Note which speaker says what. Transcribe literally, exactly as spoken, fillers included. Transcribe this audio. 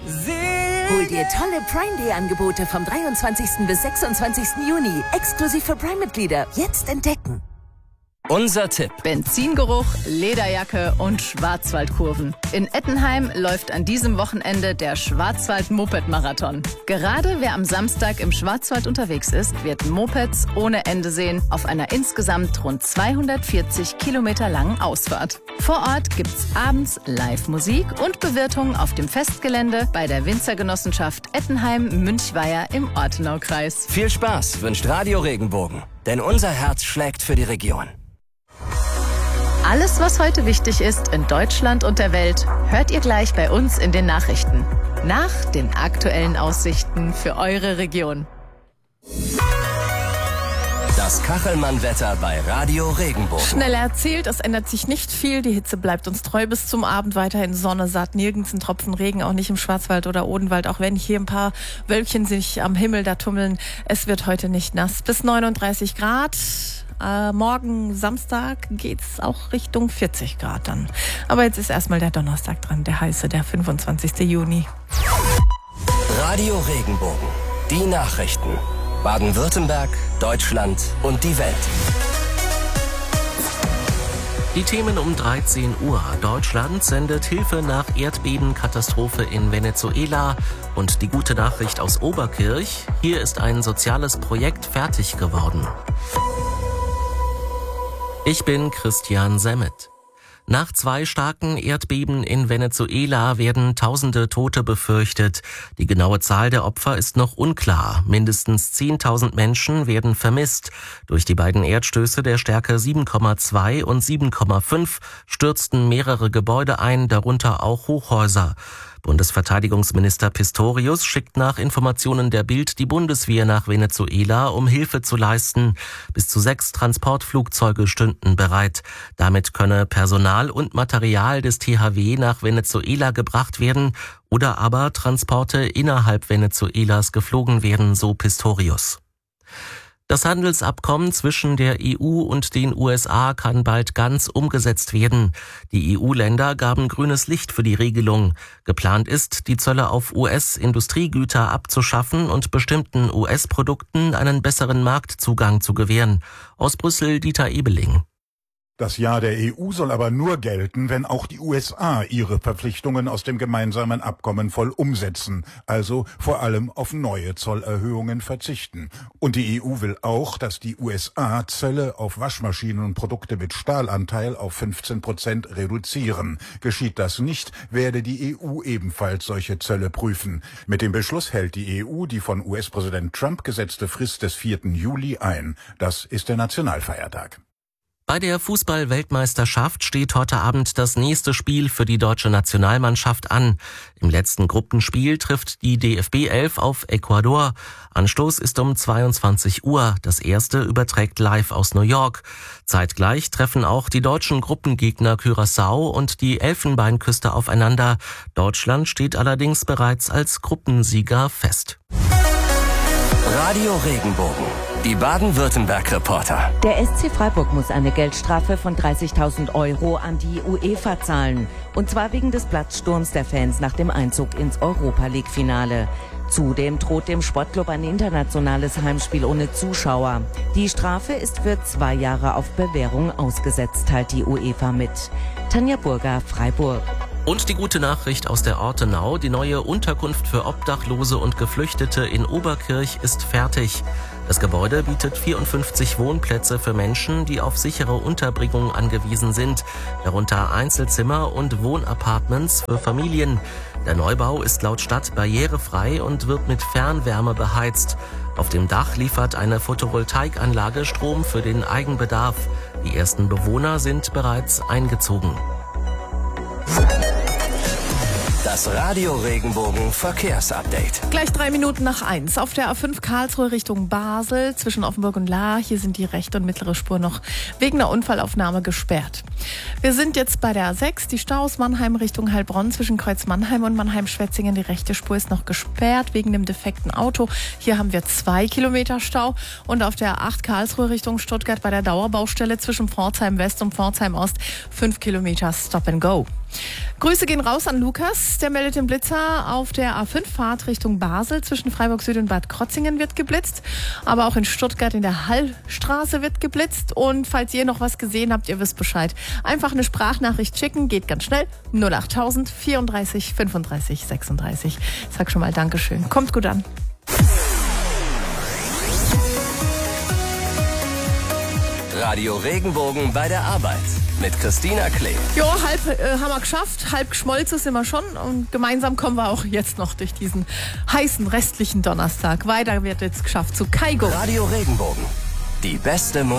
Speaker 1: Hol dir tolle Prime Day Angebote vom dreiundzwanzigsten bis sechsundzwanzigsten Juni. Exklusiv für Prime-Mitglieder. Jetzt entdecken.
Speaker 2: Unser Tipp.
Speaker 3: Benzingeruch, Lederjacke und Schwarzwaldkurven. In Ettenheim läuft an diesem Wochenende der Schwarzwald-Moped-Marathon. Gerade wer am Samstag im Schwarzwald unterwegs ist, wird Mopeds ohne Ende sehen auf einer insgesamt rund zweihundertvierzig Kilometer langen Ausfahrt. Vor Ort gibt's abends Live-Musik und Bewirtung auf dem Festgelände bei der Winzergenossenschaft Ettenheim-Münchweier im Ortenaukreis.
Speaker 2: Viel Spaß wünscht Radio Regenbogen, denn unser Herz schlägt für die Region.
Speaker 3: Alles, was heute wichtig ist in Deutschland und der Welt, hört ihr gleich bei uns in den Nachrichten. Nach den aktuellen Aussichten für eure Region.
Speaker 2: Das Kachelmann-Wetter bei Radio Regenbogen.
Speaker 4: Schnell erzählt, es ändert sich nicht viel. Die Hitze bleibt uns treu bis zum Abend. Weiterhin Sonne, satt, nirgends ein Tropfen Regen, auch nicht im Schwarzwald oder Odenwald, auch wenn hier ein paar Wölkchen sich am Himmel da tummeln. Es wird heute nicht nass. Bis neununddreißig Grad. Äh, morgen Samstag geht's auch Richtung vierzig Grad dann. Aber jetzt ist erstmal der Donnerstag dran, der heiße, der fünfundzwanzigsten Juni.
Speaker 2: Radio Regenbogen. Die Nachrichten. Baden-Württemberg, Deutschland und die Welt.
Speaker 5: Die Themen um dreizehn Uhr. Deutschland sendet Hilfe nach Erdbebenkatastrophe in Venezuela. Und die gute Nachricht aus Oberkirch. Hier ist ein soziales Projekt fertig geworden. Ich bin Christian Semmet. Nach zwei starken Erdbeben in Venezuela werden tausende Tote befürchtet. Die genaue Zahl der Opfer ist noch unklar. Mindestens zehntausend Menschen werden vermisst. Durch die beiden Erdstöße der Stärke sieben Komma zwei und sieben Komma fünf stürzten mehrere Gebäude ein, darunter auch Hochhäuser. Bundesverteidigungsminister Pistorius schickt nach Informationen der Bild die Bundeswehr nach Venezuela, um Hilfe zu leisten. Bis zu sechs Transportflugzeuge stünden bereit. Damit könne Personal und Material des T H W nach Venezuela gebracht werden oder aber Transporte innerhalb Venezuelas geflogen werden, so Pistorius. Das Handelsabkommen zwischen der E U und den U S A kann bald ganz umgesetzt werden. Die E U-Länder gaben grünes Licht für die Regelung. Geplant ist, die Zölle auf U S-Industriegüter abzuschaffen und bestimmten U S-Produkten einen besseren Marktzugang zu gewähren. Aus Brüssel Dieter Ebeling.
Speaker 6: Das Ja der E U soll aber nur gelten, wenn auch die U S A ihre Verpflichtungen aus dem gemeinsamen Abkommen voll umsetzen, also vor allem auf neue Zollerhöhungen verzichten. Und die E U will auch, dass die U S A Zölle auf Waschmaschinen und Produkte mit Stahlanteil auf fünfzehn Prozent reduzieren. Geschieht das nicht, werde die E U ebenfalls solche Zölle prüfen. Mit dem Beschluss hält die E U die von U S-Präsident Trump gesetzte Frist des vierten Juli ein. Das ist der Nationalfeiertag.
Speaker 5: Bei der Fußball-Weltmeisterschaft steht heute Abend das nächste Spiel für die deutsche Nationalmannschaft an. Im letzten Gruppenspiel trifft die D F B elf auf Ecuador. Anstoß ist um zweiundzwanzig Uhr. Das erste überträgt live aus New York. Zeitgleich treffen auch die deutschen Gruppengegner Curaçao und die Elfenbeinküste aufeinander. Deutschland steht allerdings bereits als Gruppensieger fest.
Speaker 2: Radio Regenbogen. Die Baden-Württemberg-Reporter.
Speaker 1: Der S C Freiburg muss eine Geldstrafe von dreißigtausend Euro an die UEFA zahlen. Und zwar wegen des Platzsturms der Fans nach dem Einzug ins Europa-League-Finale. Zudem droht dem Sportclub ein internationales Heimspiel ohne Zuschauer. Die Strafe ist für zwei Jahre auf Bewährung ausgesetzt, teilt die UEFA mit. Tanja Burger, Freiburg.
Speaker 5: Und die gute Nachricht aus der Ortenau. Die neue Unterkunft für Obdachlose und Geflüchtete in Oberkirch ist fertig. Das Gebäude bietet vierundfünfzig Wohnplätze für Menschen, die auf sichere Unterbringung angewiesen sind, darunter Einzelzimmer und Wohnapartments für Familien. Der Neubau ist laut Stadt barrierefrei und wird mit Fernwärme beheizt. Auf dem Dach liefert eine Photovoltaikanlage Strom für den Eigenbedarf. Die ersten Bewohner sind bereits eingezogen.
Speaker 2: Das Radio Regenbogen Verkehrsupdate.
Speaker 4: Gleich drei Minuten nach eins. Auf der A fünf Karlsruhe Richtung Basel zwischen Offenburg und Lahr. Hier sind die rechte und mittlere Spur noch wegen einer Unfallaufnahme gesperrt. Wir sind jetzt bei der A sechs. Die Staus Mannheim Richtung Heilbronn zwischen Kreuz Mannheim und Mannheim-Schwetzingen. Die rechte Spur ist noch gesperrt wegen dem defekten Auto. Hier haben wir zwei Kilometer Stau. Und auf der A acht Karlsruhe Richtung Stuttgart bei der Dauerbaustelle zwischen Pforzheim West und Pforzheim Ost fünf Kilometer Stop and Go. Grüße gehen raus an Lukas. Der meldet den Blitzer. Auf der A fünf Fahrt Richtung Basel zwischen Freiburg Süd und Bad Krotzingen wird geblitzt. Aber auch in Stuttgart in der Hallstraße wird geblitzt. Und falls ihr noch was gesehen habt, ihr wisst Bescheid. Einfach eine Sprachnachricht schicken, geht ganz schnell. null achttausend vierunddreißig fünfunddreißig sechsunddreißig. Sag schon mal Dankeschön. Kommt gut an.
Speaker 2: Radio Regenbogen bei der Arbeit mit Christina Klee.
Speaker 4: Jo, halb äh, haben wir geschafft, halb geschmolzen sind wir schon und gemeinsam kommen wir auch jetzt noch durch diesen heißen restlichen Donnerstag. Weiter wird jetzt geschafft zu Kaigo.
Speaker 2: Radio Regenbogen, die beste Musik.